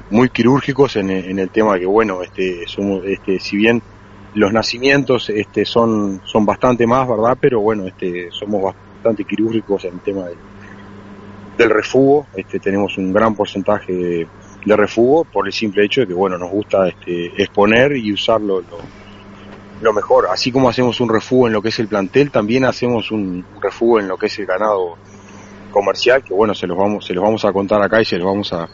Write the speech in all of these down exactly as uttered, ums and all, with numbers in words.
muy quirúrgicos en, en el tema de que, bueno, este, somos, este, si bien los nacimientos este, son, son bastante más, ¿verdad? Pero bueno, este, somos bastante quirúrgicos en el tema del, del refugo, este, tenemos un gran porcentaje de, de refugo por el simple hecho de que, bueno, nos gusta este, exponer y usarlo lo, lo mejor. Así como hacemos un refugo en lo que es el plantel, también hacemos un refugo en lo que es el ganado comercial, que bueno, se los vamos, se los vamos a contar acá y se los vamos a,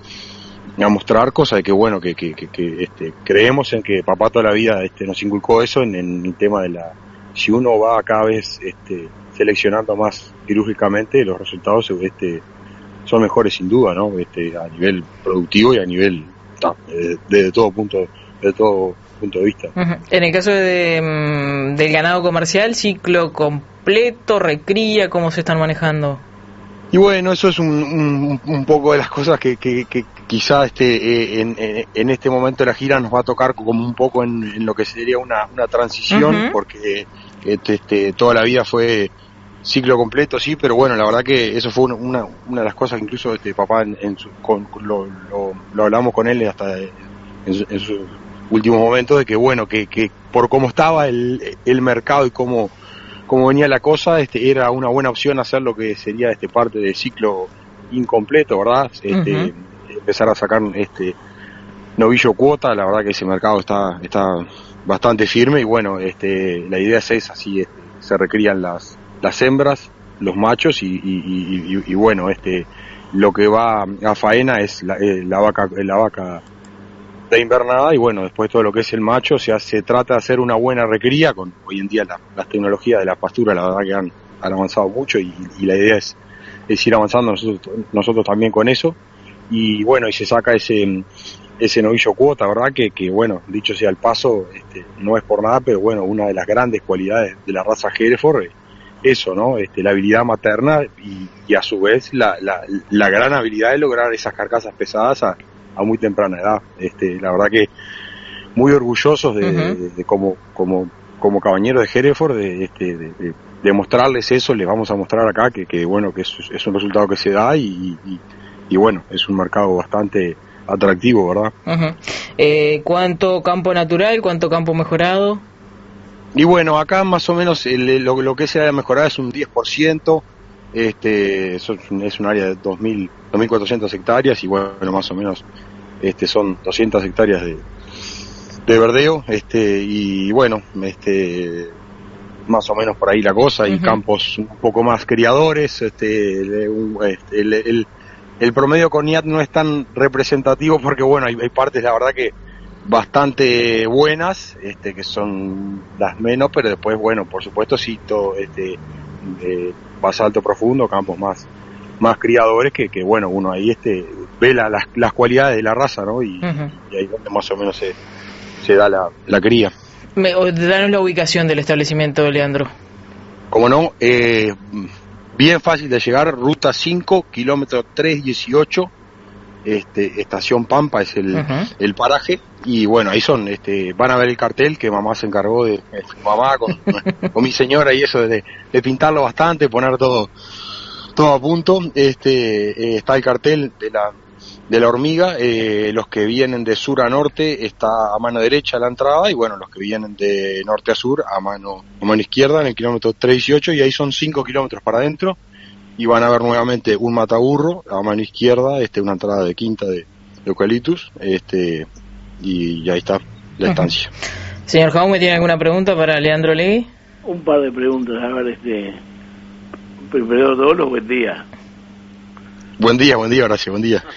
a mostrar, cosa de que bueno, que, que, que, que este, creemos en que papá toda la vida este, nos inculcó eso en, en el tema de la, si uno va cada vez este, seleccionando más quirúrgicamente, los resultados este, son mejores sin duda, ¿no? Este, a nivel productivo y a nivel, no, desde, desde todo punto, de todo punto de vista. Uh-huh. En el caso de, um, del ganado comercial, ciclo completo, recría, ¿cómo se están manejando? Y bueno, eso es un, un, un poco de las cosas que, que, que quizá este, en, en este momento de la gira nos va a tocar como un poco en, en lo que sería una, una transición, uh-huh. porque este, este, toda la vida fue ciclo completo, sí, pero bueno, la verdad que eso fue una, una de las cosas que incluso este papá en, en su, con, lo, lo, lo hablamos con él hasta en, su, en sus últimos momentos, de que bueno, que, que por cómo estaba el, el mercado y cómo como venía la cosa, este, era una buena opción hacer lo que sería este parte del ciclo incompleto, ¿verdad? Este, uh-huh. Empezar a sacar este novillo cuota, la verdad que ese mercado está está bastante firme y bueno, este la idea es esa, así este, se recrían las las hembras, los machos y, y, y, y, y bueno, este lo que va a faena es la, eh, la vaca la vaca de invernada y bueno, después todo lo que es el macho, o sea, se trata de hacer una buena recría con hoy en día la, las tecnologías de la pastura, la verdad que han, han avanzado mucho y, y la idea es, es ir avanzando nosotros, nosotros también con eso y bueno, y se saca ese ese novillo cuota, verdad que, que bueno, dicho sea el paso, este, no es por nada, pero bueno, una de las grandes cualidades de la raza Hereford es eso, ¿no? Este, la habilidad materna y, y a su vez la, la, la gran habilidad de lograr esas carcasas pesadas a a muy temprana edad. Este, la verdad que muy orgullosos de, uh-huh. de, de como como como cabañeros de Hereford de, este, de, de, de mostrarles eso. Les vamos a mostrar acá que, que bueno, que es, es un resultado que se da y, y, y bueno, es un mercado bastante atractivo, ¿verdad? Uh-huh. Eh, ¿cuánto campo natural, cuánto campo mejorado? Y bueno, acá más o menos el, lo, lo que se ha mejorado es un diez por ciento. Este, eso es un, es un área de dos mil cuatrocientas hectáreas y bueno, más o menos este son doscientas hectáreas de, de verdeo, este, y bueno, este, más o menos por ahí la cosa, uh-huh. y campos un poco más criadores, este, el, este, el, el, el promedio con I A T no es tan representativo porque bueno, hay, hay partes la verdad que bastante buenas, este, que son las menos, pero después bueno, por supuesto sí, todo, este, eh, basalto profundo, campos más más criadores que, que bueno, uno ahí este ve la, las, las cualidades de la raza, ¿no? Y, uh-huh. y ahí donde más o menos se, se da la, la cría. Me, danos la ubicación del establecimiento, Leandro. Como no, eh, bien fácil de llegar, ruta cinco, kilómetro tres dieciocho, este, estación Pampa es el, uh-huh. el paraje, y bueno, ahí son, este, van a ver el cartel que mamá se encargó de, eh, mamá con, con mi señora y eso, de, de pintarlo bastante, poner todo todo a punto. Este, eh, está el cartel de la de la hormiga, eh, los que vienen de sur a norte está a mano derecha la entrada y bueno, los que vienen de norte a sur a mano a mano izquierda en el kilómetro tres dieciocho y ahí son cinco kilómetros para adentro y van a ver nuevamente un mataburro a mano izquierda, este una entrada de quinta de, de eucaliptus, este y, y ahí está la estancia. Uh-huh. Señor Jaume, ¿tiene alguna pregunta para Leandro Legui? Un par de preguntas, a ver, este primero de todos, buen día. Buen día, buen día, Horacio, buen día.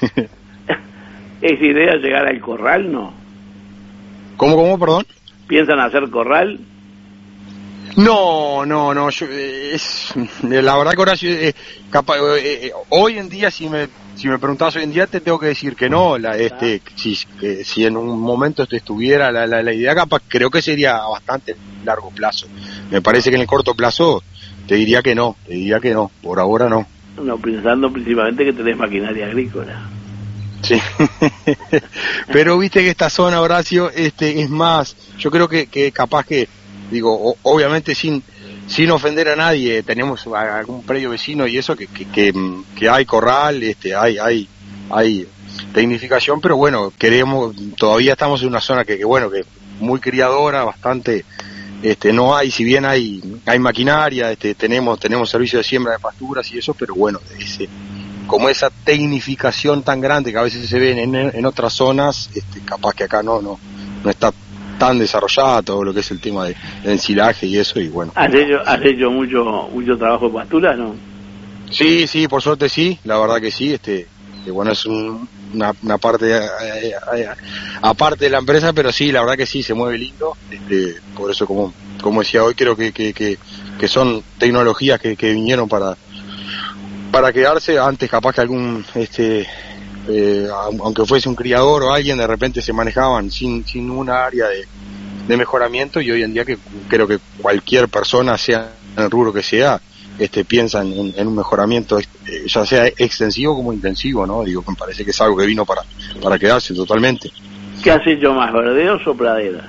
¿Es idea llegar al corral, no? ¿Cómo, cómo, perdón? ¿Piensan hacer corral? No, no, no, yo, eh, es, la verdad que Horacio, eh, capaz, eh, hoy en día, si me si me preguntabas hoy en día, te tengo que decir que no, la, este, ah. si, que, si en un momento estuviera la, la, la idea, capaz, creo que sería a bastante largo plazo. Me parece que en el corto plazo te diría que no, te diría que no, por ahora no. No, pensando principalmente que tenés maquinaria agrícola. Sí, pero viste que esta zona, Horacio, este, es más, yo creo que, que capaz que, digo, o, obviamente sin sin ofender a nadie, tenemos algún predio vecino y eso que que, que, que hay corral, este, hay hay hay tecnificación, pero bueno, queremos, todavía estamos en una zona que, que bueno, que muy criadora, bastante, este, no hay, si bien hay, hay maquinaria, este, tenemos, tenemos servicio de siembra de pasturas y eso, pero bueno, ese, como esa tecnificación tan grande que a veces se ve en, en otras zonas, este, capaz que acá no, no, no está tan desarrollada todo lo que es el tema de, de ensilaje y eso, y bueno. ¿Has hecho, has hecho mucho, mucho trabajo de pastura, no? Sí, sí, por suerte sí, la verdad que sí, este, que bueno, es un, una, una parte eh, eh, aparte de la empresa, pero sí, la verdad que sí, se mueve lindo, este, por eso como, como decía hoy, creo que, que, que, que son tecnologías que, que vinieron para, para quedarse. Antes capaz que algún, este, Eh, aunque fuese un criador o alguien, de repente se manejaban sin sin una área de, de mejoramiento, y hoy en día que creo que cualquier persona, sea en el rubro que sea, este piensa en, en un mejoramiento, eh, ya sea extensivo como intensivo, ¿no? Digo, me parece que es algo que vino para para quedarse totalmente. ¿Qué has hecho más, verdeos o praderas?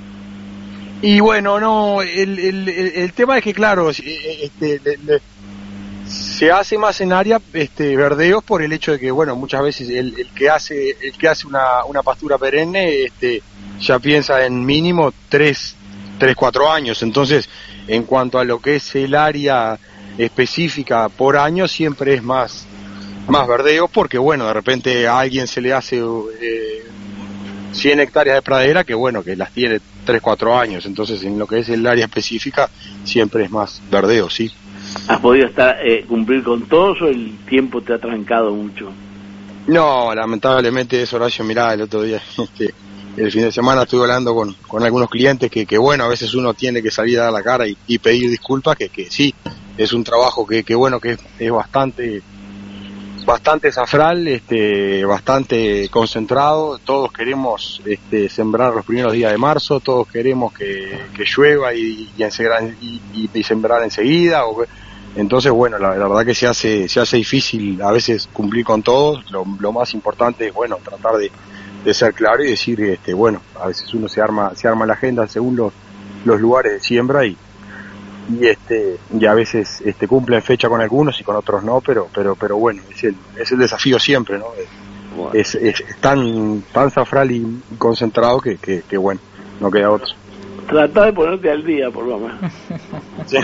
Y bueno, no, el, el, el, el tema es que claro, este, le, le, se hace más en área este verdeos por el hecho de que bueno, muchas veces el, el que hace el que hace una, una pastura perenne este ya piensa en mínimo tres tres cuatro años. Entonces, en cuanto a lo que es el área específica por año, siempre es más más verdeos, porque bueno, de repente a alguien se le hace eh, cien hectáreas de pradera que bueno, que las tiene tres cuatro años. Entonces, en lo que es el área específica siempre es más verdeo, sí. ¿Has podido estar eh, cumplir con todos o el tiempo te ha trancado mucho? No, lamentablemente eso, Horacio. Mirá, el otro día, este, el fin de semana estuve hablando con, con algunos clientes que, que bueno, a veces uno tiene que salir a dar la cara y, y pedir disculpas, que, que sí, es un trabajo que, que bueno, que es, es bastante bastante zafral, este, bastante concentrado. Todos queremos este, sembrar los primeros días de marzo, todos queremos que, que llueva y, y, ensegrar, y, y, y sembrar enseguida. O, entonces, bueno, la, la verdad que se hace se hace difícil a veces cumplir con todos. Lo, lo más importante es, bueno, tratar de, de ser claro y decir, este, bueno, a veces uno se arma se arma la agenda según los, los lugares de siembra y y este y a veces este cumplen fecha con algunos y con otros no, pero pero pero bueno, es el es el desafío siempre, ¿no? Bueno. Es, es, es tan tan zafral y concentrado que, que que bueno, no queda otro. Trata de ponerte al día, por lo menos. Sí.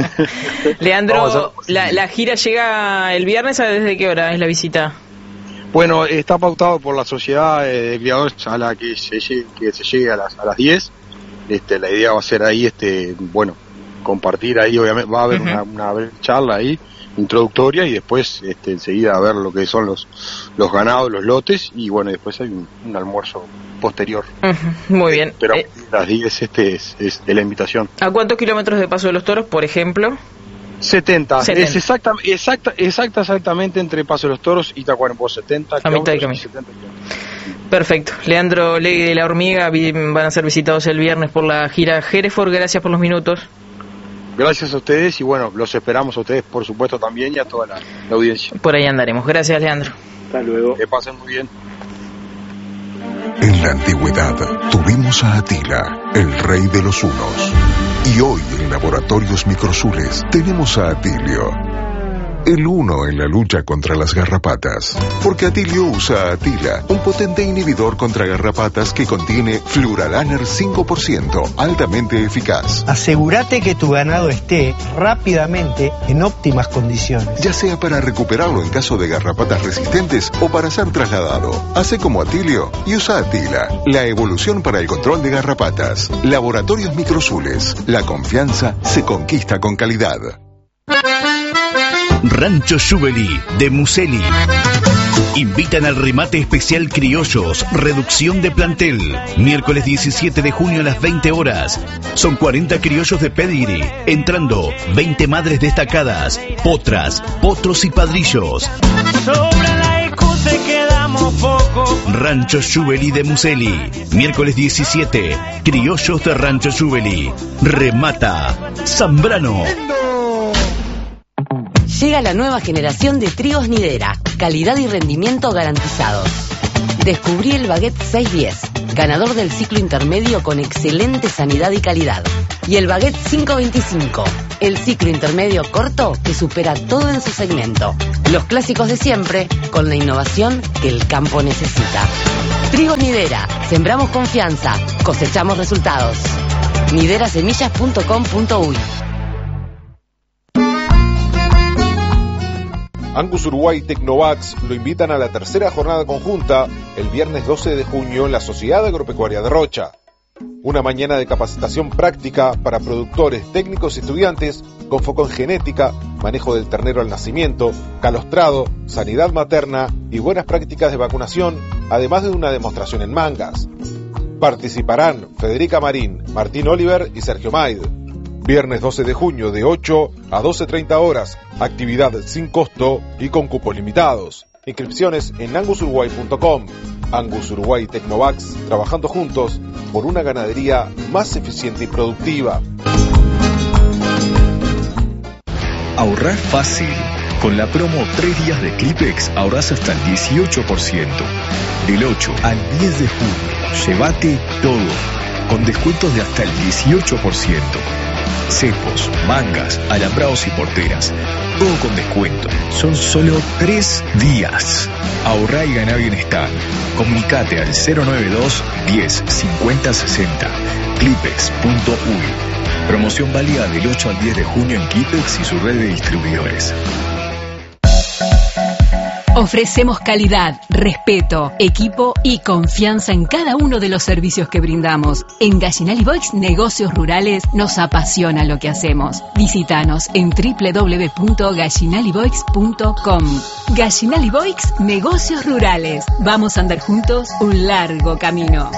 Leandro, la, la gira llega el viernes, ¿a desde qué hora es la visita? Bueno, está pautado por la sociedad de criadores a la que se llegue, que se llegue a las a las diez. Este, la idea va a ser ahí, este, bueno, compartir ahí, obviamente va a haber uh-huh. una, una charla ahí introductoria y después este, enseguida a ver lo que son los los ganados, los lotes, y bueno, después hay un, un almuerzo posterior. Uh-huh. Muy bien. Pero eh, las diez este es, es de la invitación. ¿A cuántos kilómetros de Paso de los Toros, por ejemplo? setenta. setenta. Es exacta, exacta, exacta, exactamente entre Paso de los Toros y Tacuarembó, setenta a mitad de camino. Perfecto. Leandro Legui de La Hormiga van a ser visitados el viernes por la gira Hereford. Gracias por los minutos. Gracias a ustedes y bueno, los esperamos a ustedes, por supuesto, también, y a toda la, la audiencia. Por ahí andaremos. Gracias, Leandro. Hasta luego. Que pasen muy bien. En la antigüedad tuvimos a Atila, el rey de los hunos. Y hoy en Laboratorios Microsules tenemos a Atilio, el uno en la lucha contra las garrapatas. Porque Atilio usa Atila, un potente inhibidor contra garrapatas que contiene Fluralaner cinco por ciento, altamente eficaz. Asegúrate que tu ganado esté rápidamente en óptimas condiciones. Ya sea para recuperarlo en caso de garrapatas resistentes o para ser trasladado. Hace como Atilio y usa Atila, la evolución para el control de garrapatas. Laboratorios Microsules, la confianza se conquista con calidad. Rancho Juvely de Museli invitan al remate especial Criollos, reducción de plantel, miércoles diecisiete de junio a las veinte horas. Son cuarenta criollos de pedigree, entrando veinte madres destacadas, potras, potros y padrillos. Sobre la excusa quedamos poco. Rancho Juvely de Museli, miércoles diecisiete, Criollos de Rancho Juvely. Remata Zambrano. Llega la nueva generación de tríos Nidera, calidad y rendimiento garantizados. Descubrí el Baguette seiscientos diez, ganador del ciclo intermedio con excelente sanidad y calidad. Y el Baguette quinientos veinticinco, el ciclo intermedio corto que supera todo en su segmento. Los clásicos de siempre con la innovación que el campo necesita. Trigos Nidera, sembramos confianza, cosechamos resultados. nidera semillas punto com punto uy. Angus Uruguay y Tecnovax lo invitan a la tercera jornada conjunta el viernes doce de junio en la Sociedad Agropecuaria de Rocha. Una mañana de capacitación práctica para productores, técnicos y estudiantes con foco en genética, manejo del ternero al nacimiento, calostrado, sanidad materna y buenas prácticas de vacunación, además de una demostración en mangas. Participarán Federica Marín, Martín Oliver y Sergio Maid. Viernes doce de junio de ocho a doce treinta horas, actividad sin costo y con cupos limitados. Inscripciones en angus uruguay punto com. Angus Uruguay y Tecnovax, trabajando juntos por una ganadería más eficiente y productiva. Ahorrar fácil. Con la promo tres días de Clipex ahorras hasta el dieciocho por ciento. Del ocho al diez de junio, llévate todo, con descuentos de hasta el dieciocho por ciento. Cepos, mangas, alambrados y porteras, todo con descuento. Son solo tres días. Ahorrá y ganá bienestar. Comunicate al cero nueve dos, diez, cincuenta, sesenta. clipex punto uy. Promoción válida del ocho al diez de junio en Clipex y su red de distribuidores. Ofrecemos calidad, respeto, equipo y confianza en cada uno de los servicios que brindamos. En Gallinal y Boix Negocios Rurales nos apasiona lo que hacemos. Visítanos en doble u doble u doble u punto gallinal y boix punto com. Gallinal y Boix Negocios Rurales. Vamos a andar juntos un largo camino.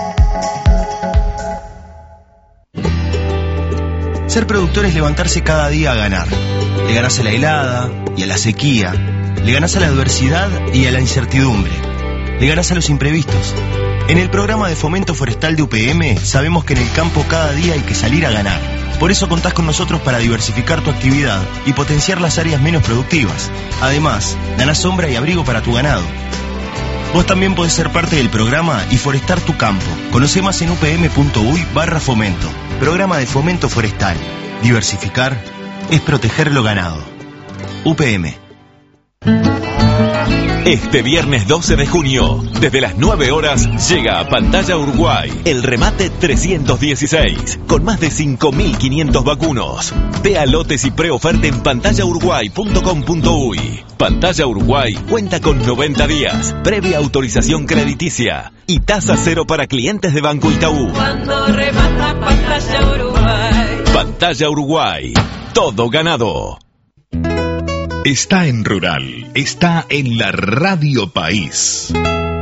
Ser productor es levantarse cada día a ganar. Le ganás a la helada y a la sequía. Le ganás a la adversidad y a la incertidumbre. Le ganás a los imprevistos. En el programa de fomento forestal de U P M sabemos que en el campo cada día hay que salir a ganar. Por eso contás con nosotros para diversificar tu actividad y potenciar las áreas menos productivas. Además, ganás sombra y abrigo para tu ganado. Vos también podés ser parte del programa y forestar tu campo. Conocé más en upm.uy barra fomento. Programa de fomento forestal. Diversificar es proteger lo ganado. U P M. Este viernes doce de junio, desde las nueve horas, llega a Pantalla Uruguay el remate trescientos dieciséis, con más de cinco mil quinientos vacunos. Vea lotes y preoferta en pantalla uruguay punto com punto uy. Pantalla Uruguay cuenta con noventa días, previa autorización crediticia y tasa cero para clientes de Banco Itaú. Cuando remata Pantalla Uruguay. Pantalla Uruguay, todo ganado. Está en Rural, está en la Radio País.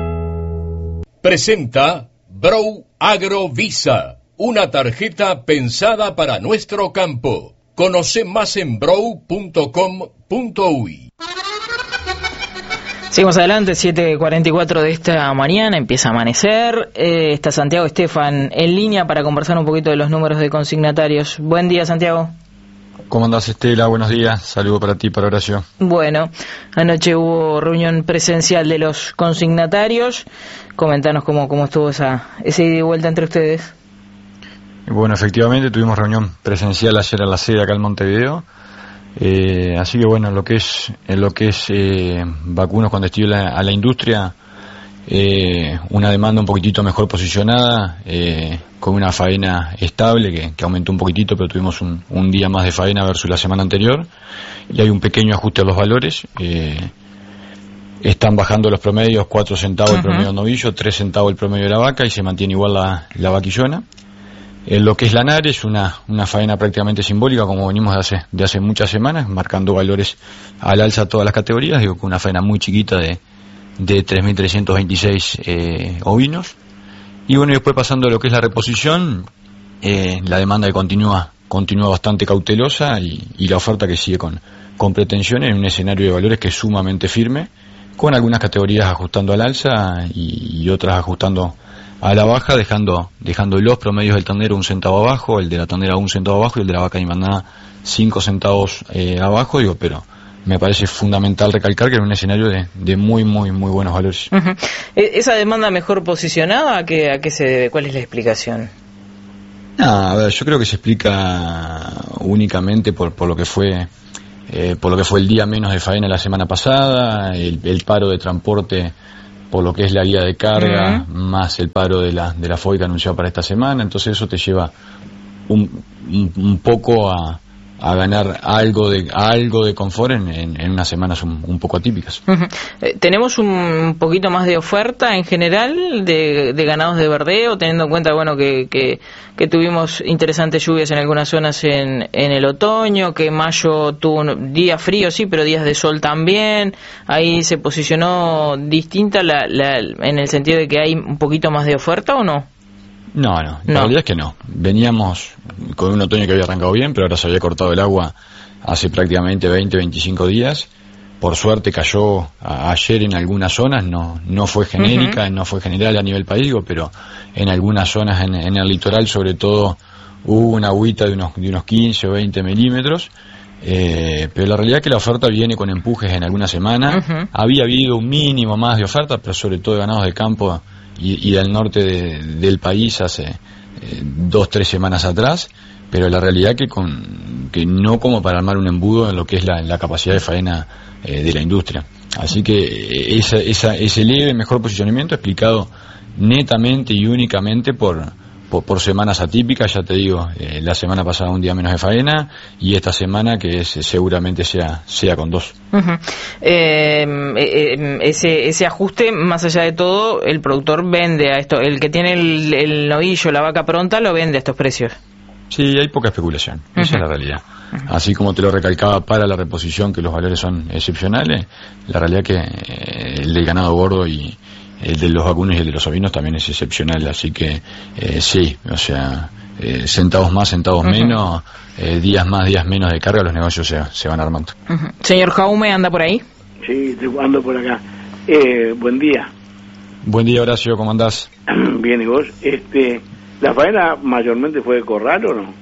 Presenta Brow Agrovisa, una tarjeta pensada para nuestro campo. Conoce más en brow punto com punto uy. Seguimos adelante, siete cuarenta y cuatro de esta mañana, empieza a amanecer. Eh, está Santiago Estefan en línea para conversar un poquito de los números de consignatarios. Buen día, Santiago. ¿Cómo andás, Estela? Buenos días. Saludo para ti, para Horacio. Bueno, anoche hubo reunión presencial de los consignatarios. Comentanos cómo, cómo estuvo esa, esa ida y vuelta entre ustedes. Bueno, efectivamente tuvimos reunión presencial ayer a la sede acá en Montevideo. Eh, así que bueno, en lo que es, en lo que es eh, vacunos con destino a la, a la industria, eh, una demanda un poquitito mejor posicionada, eh, con una faena estable que, que aumentó un poquitito, pero tuvimos un, un día más de faena versus la semana anterior, y hay un pequeño ajuste a los valores. Eh, están bajando los promedios, cuatro centavos el promedio del novillo, tres centavos el promedio de la vaca, y se mantiene igual la, la vaquillona. En lo que es lanar es una, una faena prácticamente simbólica, como venimos de hace, de hace muchas semanas, marcando valores al alza a todas las categorías, digo, con una faena muy chiquita de, de tres mil trescientos veintiséis eh, ovinos. Y bueno, después pasando a lo que es la reposición, eh, la demanda que continúa, continúa bastante cautelosa, y, y la oferta que sigue con, con pretensiones en un escenario de valores que es sumamente firme, con algunas categorías ajustando al alza y, y otras ajustando a la baja, dejando dejando los promedios del ternero un centavo abajo, el de la ternera un centavo abajo y el de la vaca demandada cinco centavos eh, abajo, digo, pero me parece fundamental recalcar que era un escenario de, de muy, muy, muy buenos valores. Uh-huh. ¿Esa demanda mejor posicionada a qué, a qué se debe? ¿Cuál es la explicación? No, a ver, yo creo que se explica únicamente por, por lo que fue eh, por lo que fue el día menos de faena la semana pasada, el, el paro de transporte por lo que es la guía de carga, uh-huh. más el paro de la de la F O I que anunciado para esta semana, entonces eso te lleva un, un, un poco a a ganar algo de algo de confort en, en, en unas semanas un, un poco atípicas. Uh-huh. Eh, ¿Tenemos un poquito más de oferta en general de, de ganados de verdeo, teniendo en cuenta bueno que, que, que tuvimos interesantes lluvias en algunas zonas en, en el otoño, que mayo tuvo un, días fríos, sí, pero días de sol también? Ahí se posicionó distinta la, la, en el sentido de que hay un poquito más de oferta, ¿o no? No, no, la no. realidad es que no. Veníamos con un otoño que había arrancado bien, pero ahora se había cortado el agua hace prácticamente veinte, veinticinco días. Por suerte cayó a, ayer en algunas zonas, no no fue genérica, uh-huh. no fue general a nivel país, pero en algunas zonas en, en el litoral sobre todo hubo una agüita de unos, de unos quince o veinte milímetros. Eh, pero la realidad es que la oferta viene con empujes en alguna semana. Uh-huh. Había habido un mínimo más de oferta, pero sobre todo de ganados de campo y, y del norte de, del país hace eh, dos, tres semanas atrás, pero la realidad que con que no como para armar un embudo en lo que es la, la capacidad de faena eh, de la industria. Así que eh, esa, esa, ese leve mejor posicionamiento explicado netamente y únicamente por Por, por semanas atípicas, ya te digo, eh, la semana pasada un día menos de faena y esta semana que es, seguramente sea sea con dos. Uh-huh. eh, eh, ese ese ajuste, más allá de todo, el productor vende a esto, el que tiene el, el novillo, la vaca pronta, lo vende a estos precios. Sí, hay poca especulación, uh-huh. esa es la realidad. Uh-huh. Así como te lo recalcaba para la reposición, que los valores son excepcionales, la realidad que eh, el del ganado gordo y el de los vacunos y el de los ovinos también es excepcional, así que eh, sí, o sea, eh, centavos más, centavos uh-huh. menos, eh, días más, días menos de carga, los negocios se, se van armando. Uh-huh. Señor Jaume, ¿anda por ahí? Sí, ando por acá. Eh, buen día. Buen día, Horacio, ¿cómo andás? Bien, ¿y vos? Este, ¿la faena mayormente fue de corral o no?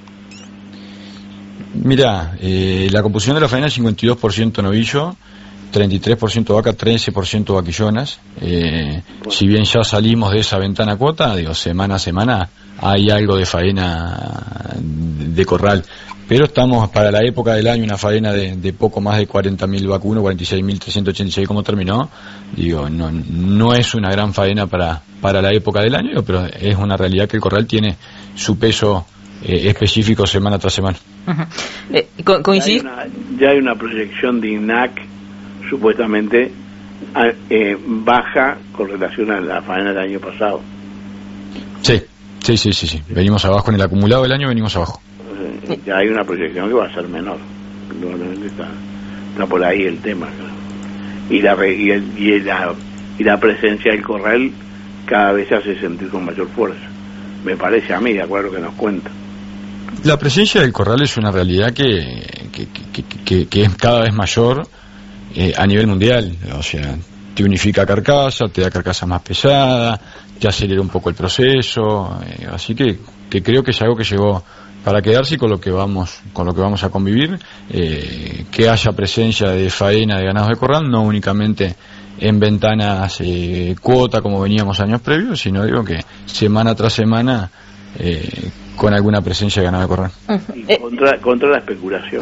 Mirá, eh, la composición de la faena es cincuenta y dos por ciento novillo, treinta y tres por ciento vaca, trece por ciento vaquillonas. Eh, si bien ya salimos de esa ventana cuota, digo, semana a semana hay algo de faena de corral, pero estamos para la época del año una faena de, de poco más de cuarenta mil vacunos, cuarenta y seis mil trescientos ochenta y seis como terminó. Digo, no, no es una gran faena para, para la época del año, pero es una realidad que el corral tiene su peso eh, específico semana tras semana. Uh-huh. eh, co- ¿coincidís? Ya hay, una, ya hay una proyección de I N A C supuestamente eh, baja con relación a la faena del año pasado. Sí, sí, sí, sí, sí. Venimos abajo en el acumulado del año, venimos abajo. Eh, ya hay una proyección que va a ser menor. Normalmente está, está por ahí el tema. Y la, y, el, y, la, y la presencia del corral cada vez se hace sentir con mayor fuerza. Me parece a mí, de acuerdo a lo que nos cuenta. La presencia del corral es una realidad que, que, que, que, que es cada vez mayor. Eh, a nivel mundial, o sea, te unifica carcasa, te da carcasa más pesada, te acelera un poco el proceso, eh, así que, que creo que es algo que llegó para quedarse y con lo que vamos, con lo que vamos a convivir, eh, que haya presencia de faena de ganados de corral, no únicamente en ventanas eh, cuota como veníamos años previos, sino digo que semana tras semana eh, con alguna presencia de ganado de corral. Y contra, contra la especulación.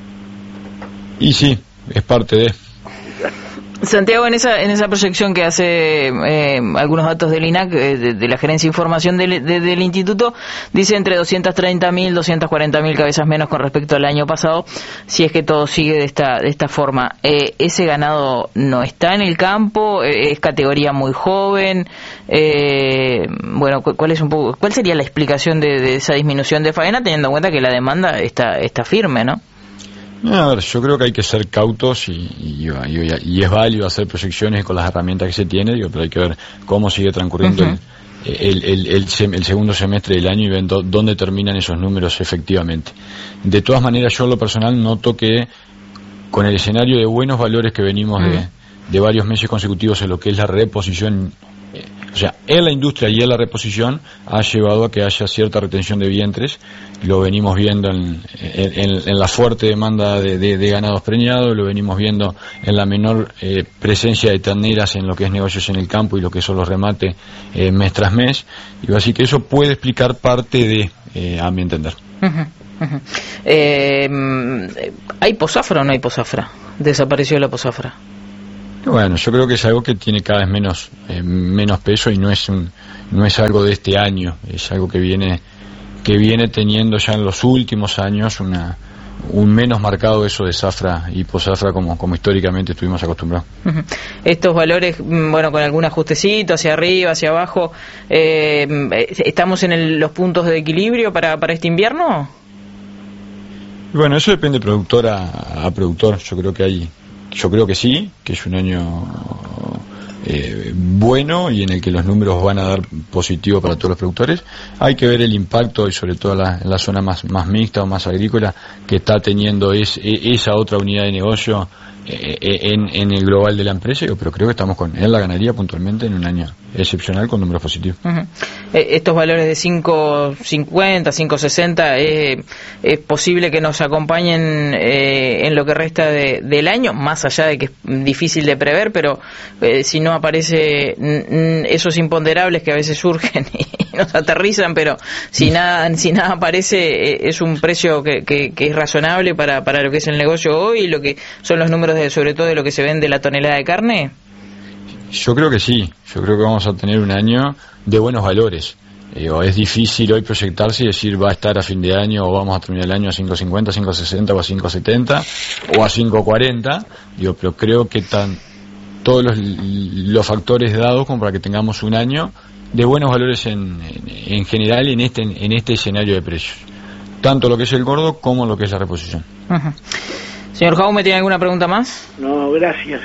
Y sí, es parte de... Santiago, en esa en esa proyección que hace eh, algunos datos del I N A C, eh, de, de la Gerencia de Información del, de, del Instituto, dice entre doscientas treinta mil, doscientas cuarenta mil cabezas menos con respecto al año pasado, si es que todo sigue de esta de esta forma. Eh, ¿Ese ganado no está en el campo? Eh, ¿Es categoría muy joven? Eh, bueno, ¿cuál es un poco cuál sería la explicación de, de esa disminución de faena, teniendo en cuenta que la demanda está está firme, ¿no? A ver, yo creo que hay que ser cautos y, y, y, y es válido hacer proyecciones con las herramientas que se tiene, digo, pero hay que ver cómo sigue transcurriendo uh-huh. el, el, el, el, el segundo semestre del año y ver dónde terminan esos números efectivamente. De todas maneras, yo en lo personal noto que con el escenario de buenos valores que venimos uh-huh. de, de varios meses consecutivos en lo que es la reposición O sea, en la industria y en la reposición ha llevado a que haya cierta retención de vientres. Lo venimos viendo en, en, en la fuerte demanda de, de, de ganados preñados, lo venimos viendo en la menor eh, presencia de terneras en lo que es negocios en el campo y lo que son los remates eh, mes tras mes. Y así que eso puede explicar parte de, eh, a mi entender. Uh-huh, uh-huh. Eh, ¿Hay posafra o no hay posafra? ¿Desapareció la posafra? Bueno, yo creo que es algo que tiene cada vez menos eh, menos peso y no es un no es algo de este año, es algo que viene que viene teniendo ya en los últimos años una un menos marcado eso de zafra y posafra como como históricamente estuvimos acostumbrados. Uh-huh. Estos valores, bueno, con algún ajustecito hacia arriba, hacia abajo, eh, ¿estamos en el, los puntos de equilibrio para para este invierno? Bueno, eso depende de productor a, a productor. Yo creo que hay Yo creo que sí, que es un año eh, bueno y en el que los números van a dar positivo para todos los productores. Hay que ver el impacto y sobre todo la, en la zona más, más mixta o más agrícola que está teniendo es, esa otra unidad de negocio eh, en, en el global de la empresa, pero creo que estamos con en la ganadería puntualmente en un año excepcional con números positivos. Uh-huh. Estos valores de cinco cincuenta, cinco sesenta, eh, ¿es posible que nos acompañen eh, en lo que resta de, del año? Más allá de que es difícil de prever, pero eh, si no aparece n- n- esos imponderables que a veces surgen y nos aterrizan, pero si nada si nada aparece, eh, es un precio que, que, que es razonable para, para lo que es el negocio hoy y lo que son los números de, sobre todo de lo que se vende la tonelada de carne. Yo creo que sí, yo creo que vamos a tener un año de buenos valores. Eh, es difícil hoy proyectarse y decir va a estar a fin de año o vamos a terminar el año a cinco cincuenta, cinco sesenta o a cinco setenta o a cinco cuarenta, digo, pero creo que están todos los, los factores dados como para que tengamos un año de buenos valores en, en, en general en este, en este escenario de precios, tanto lo que es el gordo como lo que es la reposición. Uh-huh. Señor Jaume, ¿tiene alguna pregunta más? No, gracias.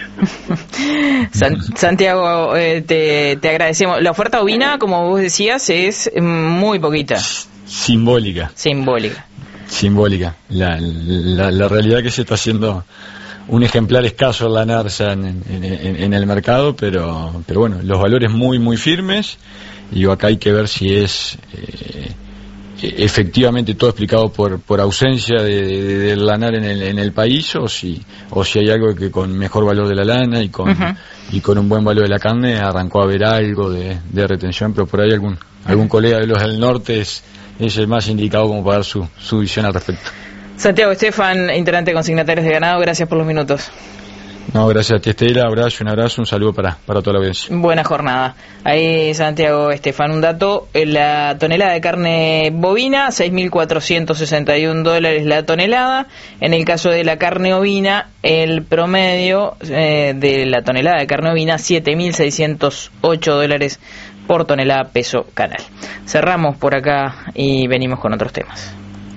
San, Santiago, eh, te, te agradecemos. La oferta ovina, como vos decías, es muy poquita. Simbólica. Simbólica. Simbólica. La, la, la realidad que se está haciendo un ejemplar escaso en la NARSA en, en, en, en el mercado, pero, pero bueno, los valores muy, muy firmes. Y acá hay que ver si es... Eh, efectivamente todo explicado por por ausencia de, de, de lanar en el en el país o si o si hay algo que con mejor valor de la lana y con uh-huh. y con un buen valor de la carne arrancó a haber algo de, de retención, pero por ahí algún algún colega de los del norte es es el más indicado como para dar su su visión al respecto. Estefan Estefan, integrante de Consignatarios de Ganado, gracias por los minutos. No, gracias a ti, Estela, abrazo, un abrazo, un saludo para, para toda la audiencia. Buena jornada. Ahí, Santiago Estefan, un dato, la tonelada de carne bovina, seis mil cuatrocientos sesenta y un dólares la tonelada. En el caso de la carne ovina, el promedio eh, de la tonelada de carne ovina, siete mil seiscientos ocho dólares por tonelada peso canal. Cerramos por acá y venimos con otros temas.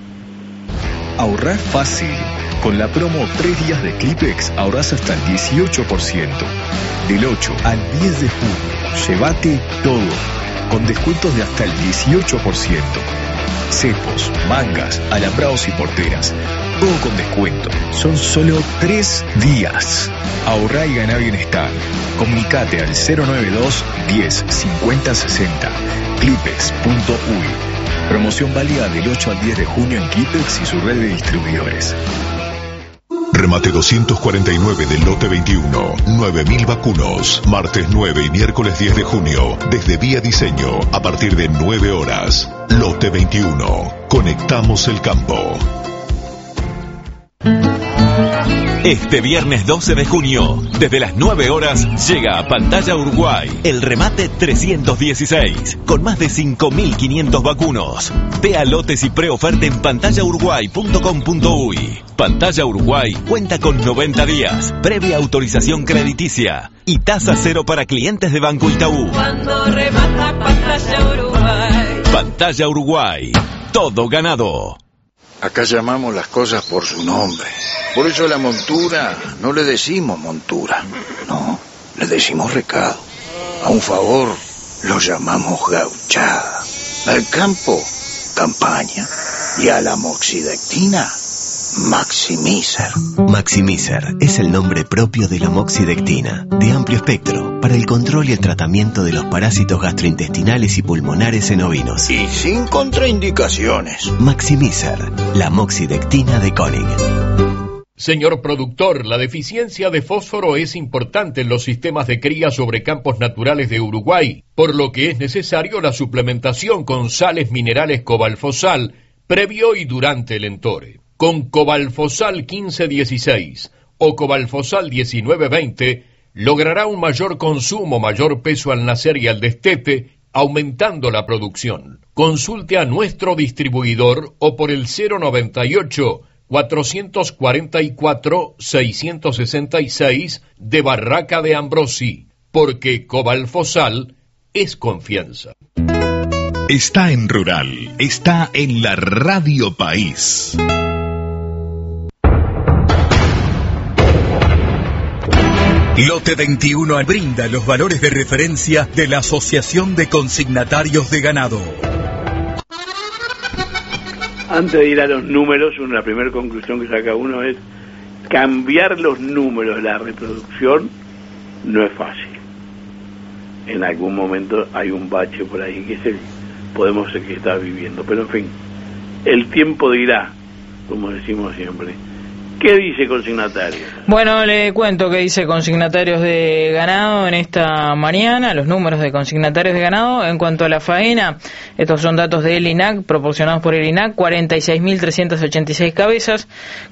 Ahorrar fácil. Con la promo tres días de Clipex ahorras hasta el dieciocho por ciento. Del ocho al diez de junio, llévate todo, con descuentos de hasta el dieciocho por ciento. Cepos, mangas, alambrados y porteras, todo con descuento. Son solo tres días. Ahorrá y ganá bienestar. Comunicate al cero noventa y dos, diez, cincuenta, sesenta. Clipex punto uy. Promoción válida del ocho al diez de junio en Clipex y su red de distribuidores. Remate doscientos cuarenta y nueve del lote veintiuno, nueve mil vacunos, martes nueve y miércoles diez de junio, desde Vía Diseño, a partir de nueve horas. Lote veintiuno, conectamos el campo. Este viernes doce de junio, desde las nueve horas, llega a Pantalla Uruguay el remate trescientos dieciséis, con más de cinco mil quinientos vacunos. Vea lotes y preoferta en pantalla uruguay punto com punto uy. Pantalla Uruguay cuenta con noventa días, previa autorización crediticia y tasa cero para clientes de Banco Itaú. Cuando remata Pantalla Uruguay. Pantalla Uruguay, todo ganado. Acá llamamos las cosas por su nombre. Por eso a la montura no le decimos montura, no, le decimos recado. A un favor lo llamamos gauchada. Al campo, campaña. Y a la moxidectina, Maximizer. Maximizer es el nombre propio de la moxidectina, de amplio espectro, para el control y el tratamiento de los parásitos gastrointestinales y pulmonares en ovinos. Y sin contraindicaciones. Maximizer, la moxidectina de Koenig. Señor productor, la deficiencia de fósforo es importante en los sistemas de cría sobre campos naturales de Uruguay, por lo que es necesario la suplementación con sales minerales Cobalfosal previo y durante el entore. Con Cobalfosal quince dieciséis o Cobalfosal diecinueve veinte logrará un mayor consumo, mayor peso al nacer y al destete, aumentando la producción. Consulte a nuestro distribuidor o por el cero noventa y ocho, cuatrocientos cuarenta y cuatro, seiscientos sesenta y seis de Barraca de Ambrosi, porque Cobalfosal es confianza. Está en Rural, está en la Radio País. Lote veintiuno brinda los valores de referencia de la Asociación de Consignatarios de Ganado. Antes de ir a los números, una, la primera conclusión que saca uno es cambiar los números de la reproducción no es fácil. En algún momento hay un bache por ahí que se, podemos ser que está viviendo, pero en fin, el tiempo dirá, como decimos siempre. ¿Qué dice Consignatarios? Bueno, le cuento que dice Consignatarios de Ganado en esta mañana, los números de Consignatarios de Ganado. En cuanto a la faena, estos son datos del I N A C, proporcionados por el I N A C, cuarenta y seis mil trescientas ochenta y seis cabezas.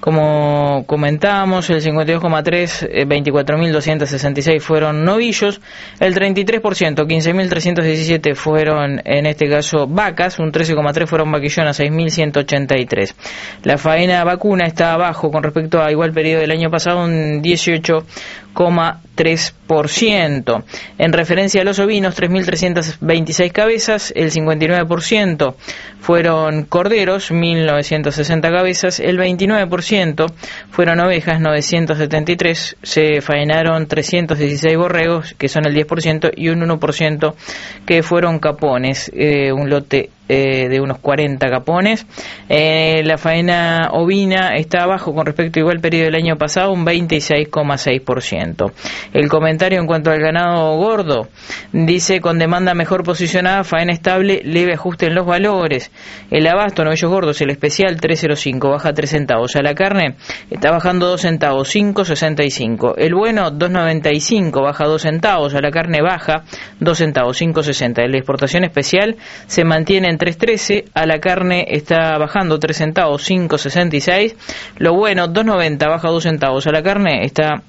Como comentábamos, el cincuenta y dos coma tres, veinticuatro mil doscientos sesenta y seis fueron novillos, el treinta y tres por ciento, quince mil trescientos diecisiete fueron, en este caso, vacas, un trece coma tres fueron vaquillonas, seis mil ciento ochenta y tres. La faena vacuna está abajo con respecto respecto a igual periodo del año pasado, un dieciocho coma tres por ciento. En referencia a los ovinos, tres mil trescientas veintiséis cabezas, el cincuenta y nueve por ciento fueron corderos, mil novecientas sesenta cabezas, el veintinueve por ciento fueron ovejas, novecientos setenta y tres, se faenaron trescientos dieciséis borregos, que son el diez por ciento, y un uno por ciento que fueron capones, eh, un lote eh, de unos cuarenta capones. Eh, la faena ovina está abajo con respecto a igual periodo del año pasado, un veintiséis coma seis por ciento. El comentario en cuanto al ganado gordo dice: con demanda mejor posicionada, faena estable, leve ajuste en los valores. El abasto, novillos gordos, el especial tres cero cinco, baja tres centavos. A la carne está bajando dos centavos, cinco sesenta y cinco. El bueno, dos noventa y cinco, baja dos centavos. A la carne baja dos centavos, cinco sesenta. La exportación especial se mantiene en tres trece. A la carne está bajando tres centavos, cinco sesenta y seis. Lo bueno, dos noventa, baja dos centavos. A la carne está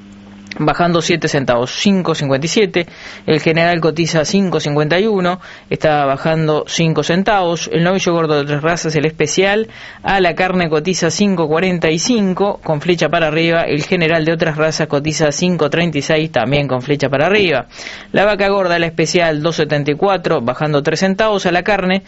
bajando siete centavos, cinco cincuenta y siete. El general cotiza cinco cincuenta y uno, está bajando cinco centavos. El novillo gordo de tres razas, el especial, a la carne cotiza cinco cuarenta y cinco, con flecha para arriba. El general de otras razas cotiza cinco treinta y seis, también con flecha para arriba. La vaca gorda, la especial, dos setenta y cuatro, bajando tres centavos. A la carne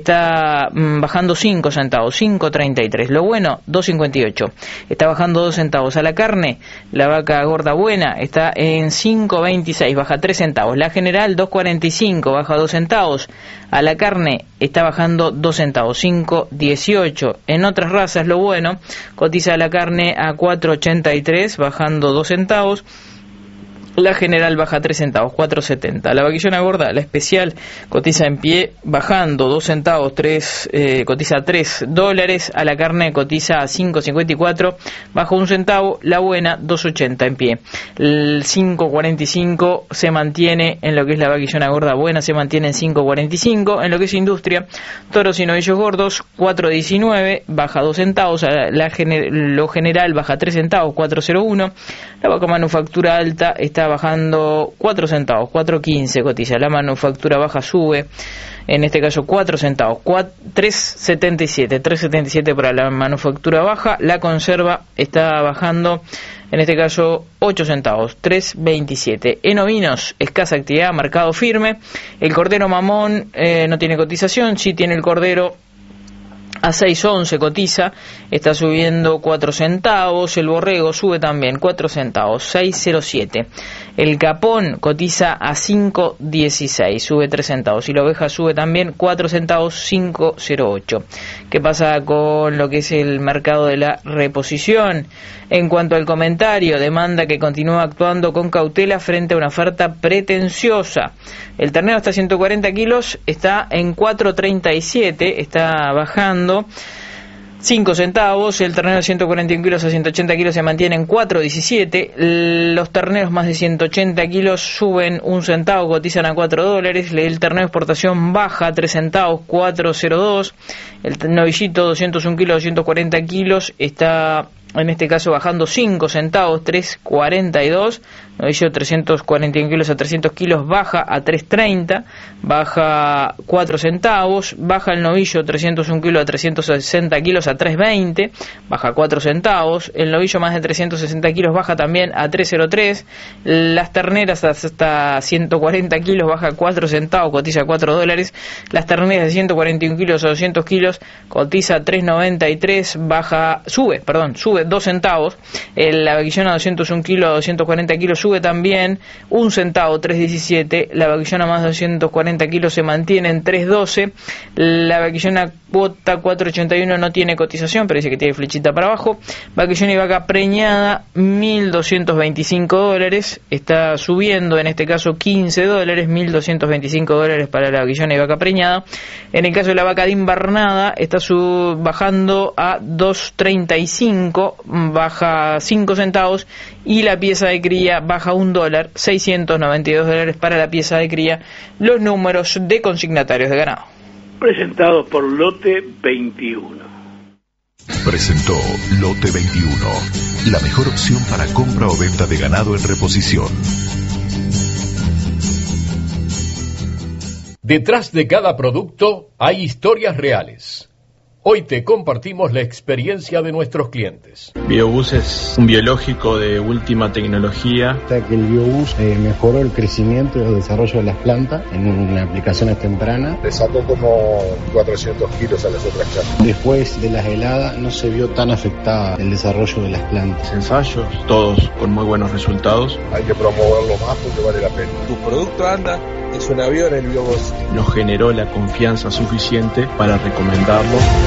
está mmm, bajando cinco centavos, cinco treinta y tres. Lo bueno, dos cincuenta y ocho, está bajando dos centavos. A la carne, la vaca gorda buena está en cinco veintiséis, baja tres centavos. La general, dos cuarenta y cinco, baja dos centavos. A la carne está bajando dos centavos, cinco dieciocho. En otras razas, lo bueno, cotiza la carne a cuatro ochenta y tres, bajando dos centavos. La general baja tres centavos, cuatro setenta. La vaquillona gorda, la especial, cotiza en pie, bajando dos centavos, tres, eh, cotiza tres dólares. A la carne cotiza a cinco cincuenta y cuatro, baja un centavo. La buena, dos ochenta en pie. El cinco cuarenta y cinco se mantiene en lo que es la vaquillona gorda buena, se mantiene en cinco cuarenta y cinco. En lo que es industria, toros y novillos gordos, cuatro diecinueve, baja dos centavos. La gener- lo general baja tres centavos, cuatro cero uno. La vaca manufactura alta está bajando cuatro centavos, cuatro quince cotiza. La manufactura baja sube, en este caso cuatro centavos, tres setenta y siete, tres setenta y siete para la manufactura baja. La conserva está bajando, en este caso ocho centavos, tres veintisiete. En ovinos, escasa actividad, mercado firme. El cordero mamón eh, no tiene cotización, sí tiene el cordero a seis once cotiza, está subiendo cuatro centavos. El borrego sube también cuatro centavos, seis cero siete. El capón cotiza a cinco dieciséis, sube tres centavos. Y la oveja sube también cuatro centavos, cinco cero ocho. ¿Qué pasa con lo que es el mercado de la reposición? En cuanto al comentario, demanda que continúa actuando con cautela frente a una oferta pretenciosa. El ternero hasta ciento cuarenta kilos está en cuatro treinta y siete, está bajando cinco centavos. El ternero de ciento cuarenta y uno kilos a ciento ochenta kilos se mantiene en cuatro diecisiete. Los terneros más de ciento ochenta kilos suben un centavo, cotizan a cuatro dólares. El ternero de exportación baja tres centavos, cuatro cero dos. El novillito doscientos uno kilos, doscientos cuarenta kilos está en este caso bajando cinco centavos, tres cuarenta y dos. Novillo trescientos cuarenta y uno kilos a trescientos kilos baja a tres treinta, baja cuatro centavos. Baja el novillo trescientos uno kilos a trescientos sesenta kilos a tres veinte, baja cuatro centavos. El novillo más de trescientos sesenta kilos baja también a tres cero tres. Las terneras hasta ciento cuarenta kilos baja cuatro centavos, cotiza cuatro dólares. Las terneras de ciento cuarenta y uno kilos a doscientos kilos cotiza tres noventa y tres, baja, sube, perdón, sube dos centavos. El, la vaquillona doscientos uno kilos a doscientos cuarenta kilos sube también un centavo, tres diecisiete. La vaquillona más de doscientos cuarenta kilos se mantiene en tres doce. La vaquillona cuota cuatro ochenta y uno no tiene cotización, pero dice que tiene flechita para abajo. Vaquillona y vaca preñada mil doscientos veinticinco dólares, está subiendo en este caso quince dólares, mil doscientos veinticinco dólares para la vaquillona y vaca preñada. En el caso de la vaca de invernada está sub, bajando a dos treinta y cinco, baja cinco centavos. Y la pieza de cría baja un dólar, seiscientos noventa y dos dólares para la pieza de cría. Los números de consignatarios de ganado. Presentados por Lote veintiuno. Presentó Lote veintiuno, la mejor opción para compra o venta de ganado en reposición. Detrás de cada producto hay historias reales. Hoy te compartimos la experiencia de nuestros clientes. Biobús es un biológico de última tecnología. Hasta que el Biobús eh, mejoró el crecimiento y el desarrollo de las plantas en una aplicaciones tempranas. Le sacó como cuatrocientos kilos a las otras plantas. Después de las heladas no se vio tan afectada el desarrollo de las plantas. Ensayos, todos con muy buenos resultados. Hay que promoverlo más porque vale la pena. Tu producto anda, es un avión el Biobús. Nos generó la confianza suficiente para recomendarlo.